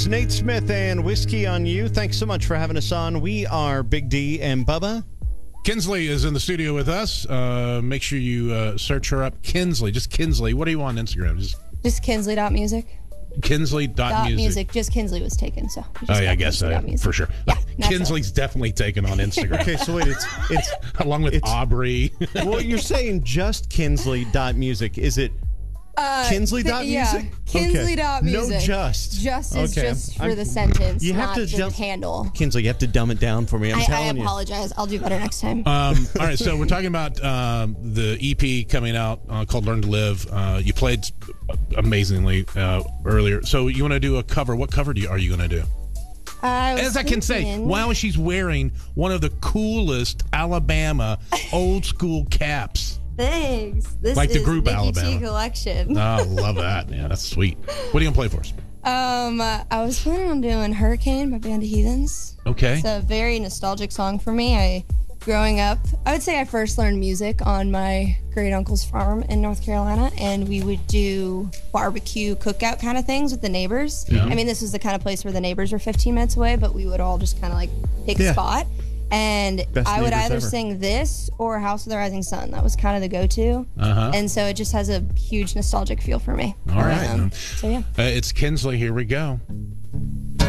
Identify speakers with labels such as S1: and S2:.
S1: It's Nate Smith and Whiskey on You. Thanks so much for having us on. We are Big D and Bubba.
S2: Kinsley is in the studio with us. Make sure you search her up. Kinsley, just Kinsley. What are you on Instagram?
S3: Just Kinsley.music.
S2: Kinsley.music.
S3: Just Kinsley was taken, so.
S2: Oh, yeah, I guess for sure.
S3: Yeah,
S2: Kinsley's definitely taken on Instagram.
S1: Okay, so wait, it's
S2: along with Aubrey.
S1: Well, you're saying just Kinsley.music. Is it Kinsley.music?
S3: Yeah, Kinsley.music.
S1: No, just.
S3: Just is
S1: okay.
S3: just for the sentence,
S1: you have
S3: not
S1: to
S3: the handle.
S1: Kinsley, you have to dumb it down for me. I'm
S3: I
S1: telling you.
S3: apologize. I'll do better next time.
S2: All right, so we're talking about the EP coming out called Learn to Live. You played amazingly earlier. So you want to do a cover. What cover are you going to do? As I can say, wow, she's wearing one of the coolest Alabama old school caps.
S3: Thanks. This
S2: like
S3: is
S2: the group
S3: Nikki
S2: Alabama
S3: T collection.
S2: Oh, love that. Yeah, that's sweet. What are you going to play for us?
S3: I was planning on doing Hurricane by Band of Heathens.
S2: Okay.
S3: It's a very nostalgic song for me. Growing up, I would say I first learned music on my great uncle's farm in North Carolina, and we would do barbecue cookout kind of things with the neighbors.
S2: Yeah.
S3: I mean, this was the kind of place where the neighbors were 15 minutes away, but we would all just kind of like pick a spot. And
S1: Best
S3: I would either
S1: ever.
S3: sing this or House of the Rising Sun. That was kind of the go-to. And so it just has a huge nostalgic feel for me.
S2: All right.
S3: So yeah.
S2: It's Kinsley. Here we go.